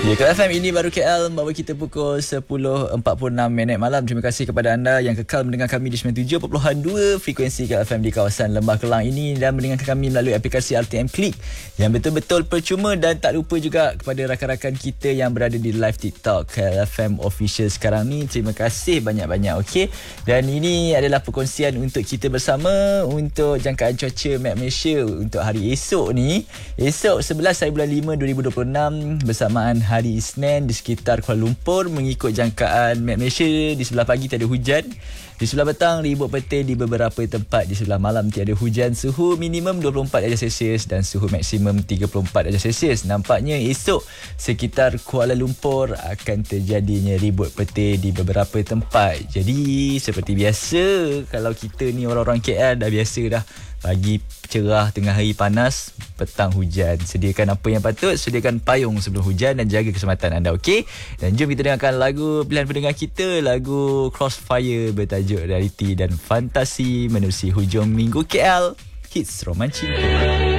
Ya, KL FM ini baru KL membawa kita pukul 10.46 malam. Terima kasih kepada anda yang kekal mendengar kami di 97.2 frekuensi KL FM di kawasan Lembah Kelang ini dan mendengarkan kami melalui aplikasi RTM Klik yang betul-betul percuma. Dan tak lupa juga kepada rakan-rakan kita yang berada di live TikTok KL FM Official sekarang ni. Terima kasih banyak-banyak, okey. Dan ini adalah perkongsian untuk kita bersama untuk jangkaan cuaca Met Malaysia untuk hari esok ni. Esok 11 hari bulan 5 2026 bersamaan hari Isnin di sekitar Kuala Lumpur. Mengikut jangkaan Met Malaysia, di sebelah pagi tiada hujan, di sebelah petang ribut petir di beberapa tempat, di sebelah malam tiada hujan. Suhu minimum 24 darjah Celsius dan suhu maksimum 34 darjah Celsius. Nampaknya esok sekitar Kuala Lumpur akan terjadinya ribut petir di beberapa tempat. Jadi seperti biasa, kalau kita ni orang-orang KL dah biasa dah, pagi cerah, tengah hari panas, petang hujan. Sediakan apa yang patut, sediakan payung sebelum hujan dan jaga keselamatan anda, okey? Dan jom kita dengarkan lagu pilihan pendengar kita, lagu Crossfire bertajuk Reality dan Fantasi menerusi hujung minggu KL Hits Roman Cinta.